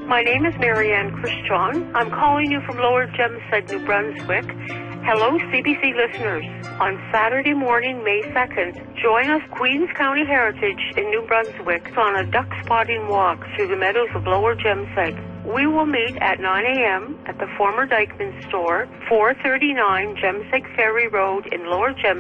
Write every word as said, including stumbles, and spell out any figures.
My name is Marianne Christian. I'm calling you from Lower Gemside, New Brunswick. Hello, C B C listeners. On Saturday morning, May second, join us, Queens County Heritage in New Brunswick, on a duck spotting walk through the meadows of Lower Gemside. We will meet at nine a.m. at the former Dykeman store, four thirty-nine Gemside Ferry Road in Lower Gemside.